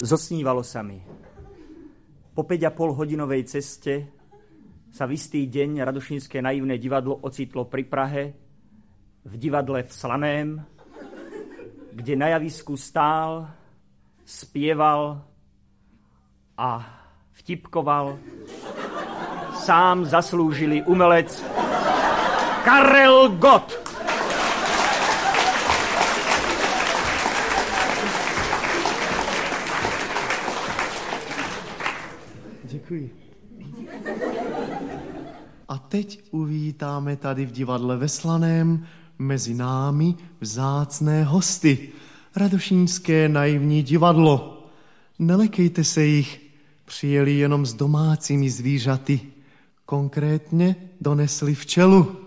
Zosnívalo sa mi. Po 5,5 hodinovej ceste sa v istý deň Radošínske naivné divadlo ocitlo pri Prahe, v divadle v Slaném, kde na javisku stál, spieval a vtipkoval sám zaslúžilý umelec Karel Gott. Děkuji. A teď uvítáme tady v divadle ve Slaném mezi námi vzácné hosty. Radošínské naivní divadlo. Nelekejte se jich, přijeli jenom s domácími zvířaty. Konkrétně donesli včelu.